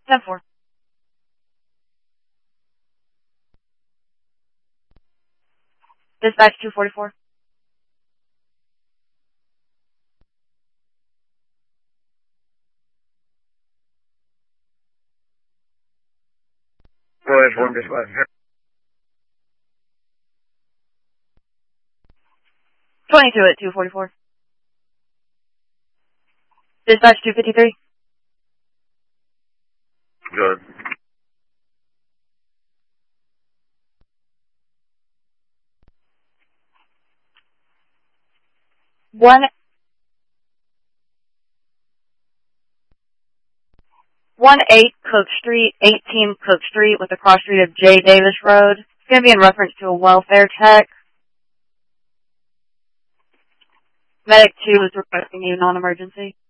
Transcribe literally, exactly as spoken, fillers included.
ten four. Dispatch two forty-four. Go ahead, one dispatch. twenty-two at two forty-four. Dispatch two fifty-three. Good. One one eight Cook Street, eighteen Cook Street with the cross street of J. Davis Road. It's going to be in reference to a welfare check. Medic two is requesting you non-emergency.